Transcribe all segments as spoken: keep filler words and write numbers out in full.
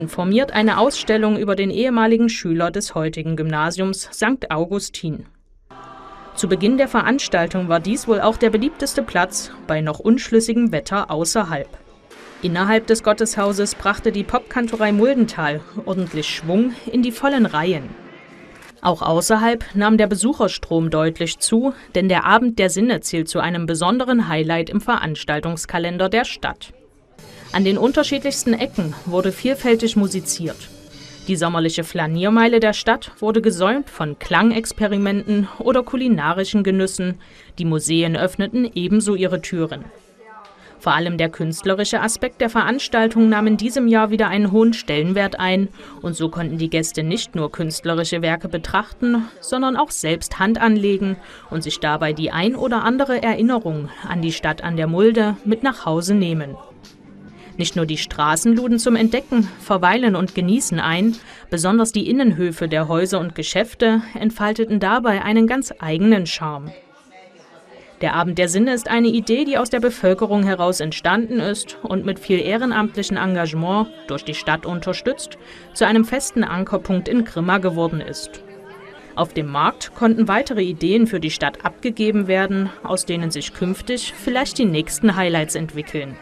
informiert eine Ausstellung über den ehemaligen Schüler des heutigen Gymnasiums Sankt Augustin. Zu Beginn der Veranstaltung war dies wohl auch der beliebteste Platz bei noch unschlüssigem Wetter außerhalb. Innerhalb des Gotteshauses brachte die Popkantorei Muldental ordentlich Schwung in die vollen Reihen. Auch außerhalb nahm der Besucherstrom deutlich zu, denn der Abend der Sinne zählt zu einem besonderen Highlight im Veranstaltungskalender der Stadt. An den unterschiedlichsten Ecken wurde vielfältig musiziert. Die sommerliche Flaniermeile der Stadt wurde gesäumt von Klangexperimenten oder kulinarischen Genüssen. Die Museen öffneten ebenso ihre Türen. Vor allem der künstlerische Aspekt der Veranstaltung nahm in diesem Jahr wieder einen hohen Stellenwert ein. Und so konnten die Gäste nicht nur künstlerische Werke betrachten, sondern auch selbst Hand anlegen und sich dabei die ein oder andere Erinnerung an die Stadt an der Mulde mit nach Hause nehmen. Nicht nur die Straßen luden zum Entdecken, Verweilen und Genießen ein, besonders die Innenhöfe der Häuser und Geschäfte entfalteten dabei einen ganz eigenen Charme. Der Abend der Sinne ist eine Idee, die aus der Bevölkerung heraus entstanden ist und mit viel ehrenamtlichem Engagement, durch die Stadt unterstützt, zu einem festen Ankerpunkt in Grimma geworden ist. Auf dem Markt konnten weitere Ideen für die Stadt abgegeben werden, aus denen sich künftig vielleicht die nächsten Highlights entwickeln.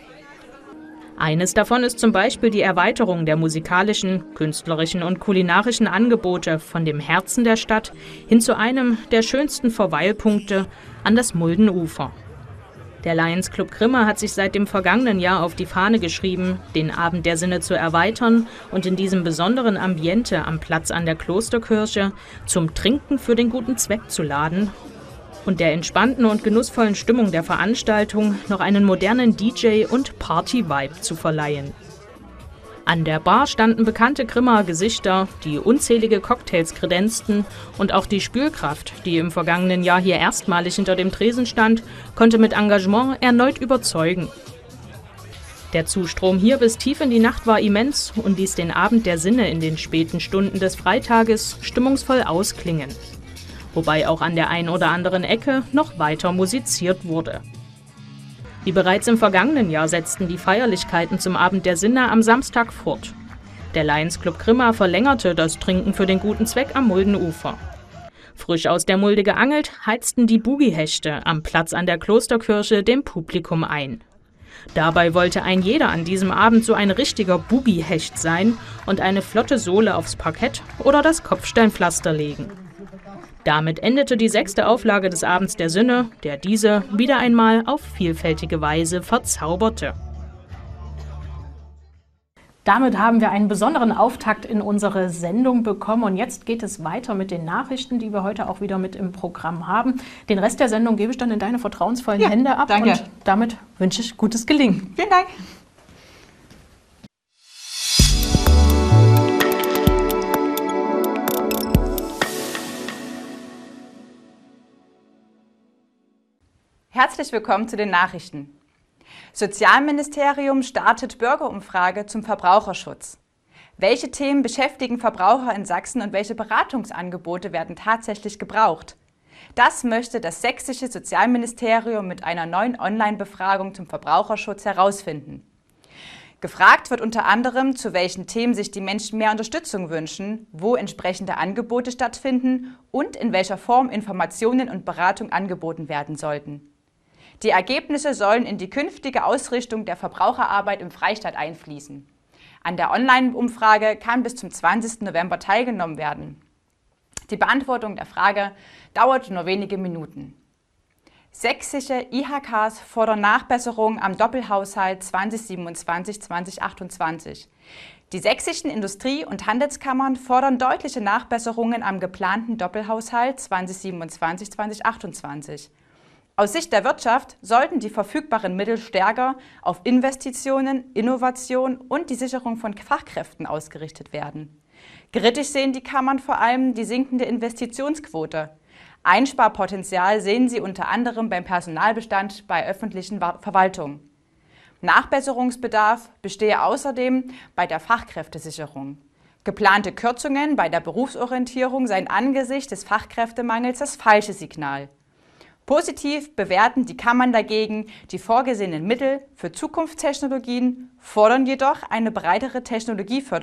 Eines davon ist zum Beispiel die Erweiterung der musikalischen, künstlerischen und kulinarischen Angebote von dem Herzen der Stadt hin zu einem der schönsten Verweilpunkte an das Muldenufer. Der Lions Club Grimma hat sich seit dem vergangenen Jahr auf die Fahne geschrieben, den Abend der Sinne zu erweitern und in diesem besonderen Ambiente am Platz an der Klosterkirche zum Trinken für den guten Zweck zu laden und der entspannten und genussvollen Stimmung der Veranstaltung noch einen modernen D J- und Party-Vibe zu verleihen. An der Bar standen bekannte Grimmaer Gesichter, die unzählige Cocktails kredenzten und auch die Spülkraft, die im vergangenen Jahr hier erstmalig hinter dem Tresen stand, konnte mit Engagement erneut überzeugen. Der Zustrom hier bis tief in die Nacht war immens und ließ den Abend der Sinne in den späten Stunden des Freitages stimmungsvoll ausklingen. Wobei auch an der ein oder anderen Ecke noch weiter musiziert wurde. Wie bereits im vergangenen Jahr setzten die Feierlichkeiten zum Abend der Sinne am Samstag fort. Der Lions Club Grimma verlängerte das Trinken für den guten Zweck am Muldenufer. Frisch aus der Mulde geangelt, heizten die Boogie-Hechte am Platz an der Klosterkirche dem Publikum ein. Dabei wollte ein jeder an diesem Abend so ein richtiger Boogie-Hecht sein und eine flotte Sohle aufs Parkett oder das Kopfsteinpflaster legen. Damit endete die sechste Auflage des Abends der Sinne, der diese wieder einmal auf vielfältige Weise verzauberte. Damit haben wir einen besonderen Auftakt in unsere Sendung bekommen und jetzt geht es weiter mit den Nachrichten, die wir heute auch wieder mit im Programm haben. Den Rest der Sendung gebe ich dann in deine vertrauensvollen ja, Hände ab danke. Und damit wünsche ich gutes Gelingen. Vielen Dank. Herzlich willkommen zu den Nachrichten. Sozialministerium startet Bürgerumfrage zum Verbraucherschutz. Welche Themen beschäftigen Verbraucher in Sachsen und welche Beratungsangebote werden tatsächlich gebraucht? Das möchte das sächsische Sozialministerium mit einer neuen Online-Befragung zum Verbraucherschutz herausfinden. Gefragt wird unter anderem, zu welchen Themen sich die Menschen mehr Unterstützung wünschen, wo entsprechende Angebote stattfinden und in welcher Form Informationen und Beratung angeboten werden sollten. Die Ergebnisse sollen in die künftige Ausrichtung der Verbraucherarbeit im Freistaat einfließen. An der Online-Umfrage kann bis zum zwanzigsten November teilgenommen werden. Die Beantwortung der Frage dauert nur wenige Minuten. Sächsische I H Ks fordern Nachbesserungen am Doppelhaushalt zwanzig siebenundzwanzig zwanzig achtundzwanzig. Die sächsischen Industrie- und Handelskammern fordern deutliche Nachbesserungen am geplanten Doppelhaushalt zwanzig siebenundzwanzig zwanzig achtundzwanzig. Aus Sicht der Wirtschaft sollten die verfügbaren Mittel stärker auf Investitionen, Innovation und die Sicherung von Fachkräften ausgerichtet werden. Kritisch sehen die Kammern vor allem die sinkende Investitionsquote. Einsparpotenzial sehen sie unter anderem beim Personalbestand bei öffentlichen Verwaltungen. Nachbesserungsbedarf bestehe außerdem bei der Fachkräftesicherung. Geplante Kürzungen bei der Berufsorientierung seien angesichts des Fachkräftemangels das falsche Signal. Positiv bewerten die Kammern dagegen die vorgesehenen Mittel für Zukunftstechnologien, fordern jedoch eine breitere Technologieförderung